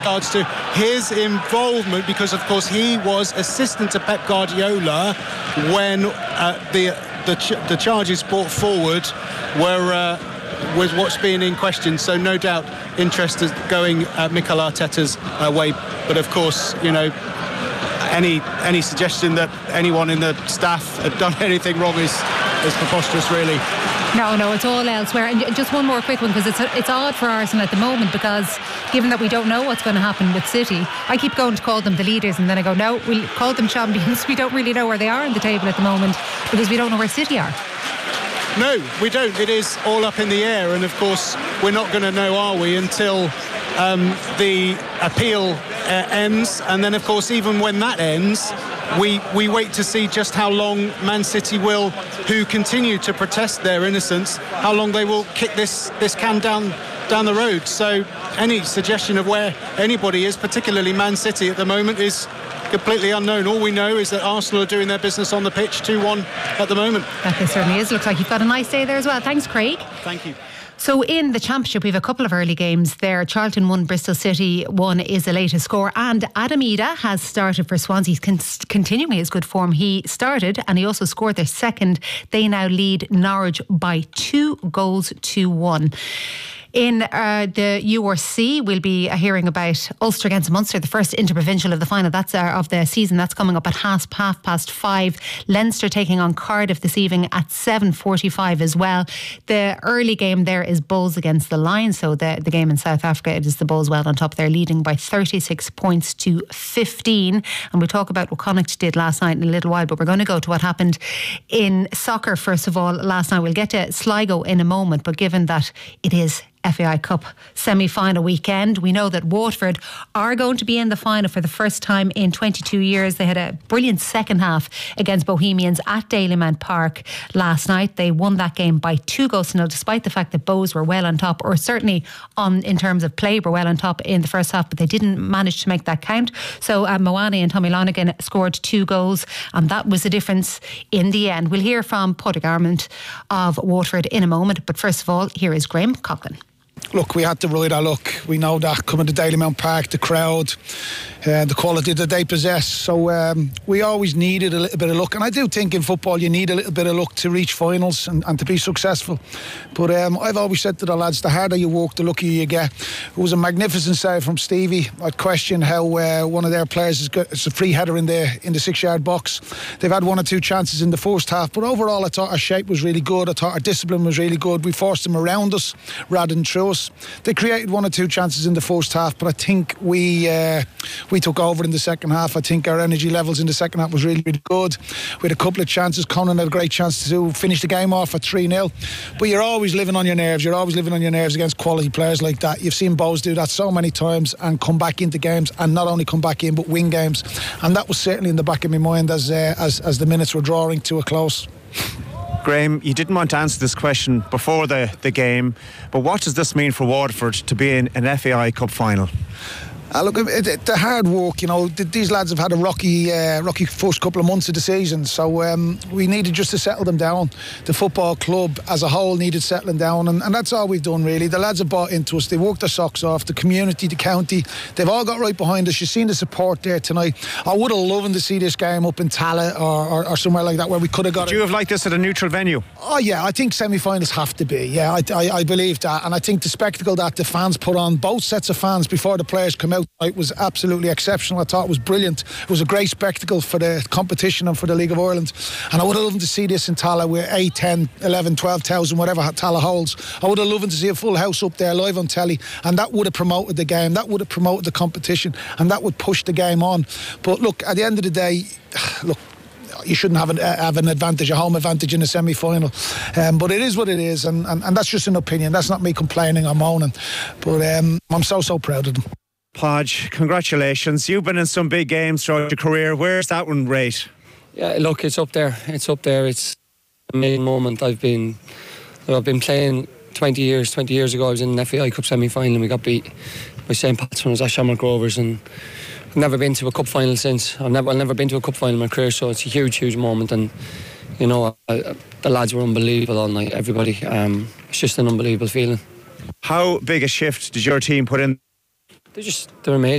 regards to his involvement, because of course he was assistant to Pep Guardiola when the charges brought forward were was what's being in question. So no doubt interest is going Mikel Arteta's way, but of course, you know, any suggestion that anyone in the staff had done anything wrong is preposterous, really. No, it's all elsewhere. And just one more quick one, because it's odd for Arsenal at the moment, because given that we don't know what's going to happen with City, I keep going to call them the leaders, and then I go, no, we'll call them champions. We don't really know where they are in the table at the moment, because we don't know where City are. No, we don't. It is all up in the air, and of course we're not going to know, are we, until the appeal ends, and then of course even when that ends, we wait to see just how long Man City will, who continue to protest their innocence, how long they will kick this can down the road. So any suggestion of where anybody is, particularly Man City at the moment, is completely unknown. All we know is that Arsenal are doing their business on the pitch 2-1 at the moment. That certainly is. Looks like you've got a nice day there as well. Thanks, Craig. Thank you. So in the Championship, we have a couple of early games there. Charlton 1, Bristol City 1 is the latest score. And Adam Ida has started for Swansea, continuing his good form. He started and he also scored their second. They now lead Norwich by 2-1. In the URC, we'll be hearing about Ulster against Munster, the first interprovincial of the final. That's of the season. That's coming up at 5:30. Leinster taking on Cardiff this evening at 7:45 as well. The early game there is Bulls against the Lions. So the game in South Africa, it is the Bulls well on top. They're leading by 36 points to 15. And we'll talk about what Connacht did last night in a little while, but we're going to go to what happened in soccer first of all last night. We'll get to Sligo in a moment, but given that it is FAI Cup semi-final weekend, we know that Waterford are going to be in the final for the first time in 22 years. They had a brilliant second half against Bohemians at Dalymount Park last night. They won that game by 2-0, despite the fact that Bohs were well on top, or certainly in terms of play were well on top in the first half, but they didn't manage to make that count. So Moani and Tommy Lonergan scored 2 goals, and that was the difference in the end. We'll hear from Padraig Armand of Waterford in a moment, but first of all, here is Graham Coughlin. Look, we had to ride our luck. We know that coming to Dalymount Park, the crowd, the quality that they possess. So we always needed a little bit of luck. And I do think in football you need a little bit of luck to reach finals and to be successful. But I've always said to the lads, the harder you work, the luckier you get. It was a magnificent save from Stevie. I'd question how one of their players has got it's a free header in the 6-yard box. They've had 1 or 2 chances in the first half. But overall, I thought our shape was really good. I thought our discipline was really good. We forced them around us rather than through us. They created 1 or 2 chances in the first half, but I think we took over in the second half. I think our energy levels in the second half was really, really good. We had a couple of chances. Conan had a great chance to finish the game off at 3-0. But you're always living on your nerves. You're always living on your nerves against quality players like that. You've seen Bohs do that so many times and come back into games, and not only come back in but win games. And that was certainly in the back of my mind as the minutes were drawing to a close. Graham, you didn't want to answer this question before the game, but what does this mean for Waterford to be in an FAI Cup final? Look, the hard work, you know, these lads have had a rocky first couple of months of the season, so we needed just to settle them down. The football club as a whole needed settling down, and that's all we've done really. The lads have bought into us, they worked their socks off, the community, the county, they've all got right behind us. You've seen the support there tonight. I would have loved to see this game up in Tala or somewhere like that where we could have got it. Would you have liked this at a neutral venue? Oh yeah, I think semi-finals have to be. Yeah, I believe that, and I think the spectacle that the fans put on, both sets of fans before the players come out, it was absolutely exceptional. I thought it was brilliant. It was a great spectacle for the competition and for the League of Ireland, and I would have loved to see this in Tala with 8, 10, 11, 12,000 whatever Tala holds. I would have loved to see a full house up there live on telly, and that would have promoted the game, that would have promoted the competition, and that would push the game on. But look, at the end of the day, look, you shouldn't have an advantage, a home advantage in a semi-final, but it is what it is, and that's just an opinion. That's not me complaining or moaning, but I'm so proud of them. Podge, congratulations. You've been in some big games throughout your career. Where's that one rate? Yeah, look, it's up there. It's up there. It's a main moment. I've been playing 20 years. 20 years ago, I was in an FAI Cup semi-final and we got beat by St. Pat's when I was at Shamrock Rovers, and I've never been to a cup final since. I've never been to a cup final in my career, so it's a huge moment. And you know, the lads were unbelievable all night. Everybody, it's just an unbelievable feeling. How big a shift did your team put in? they're amazing.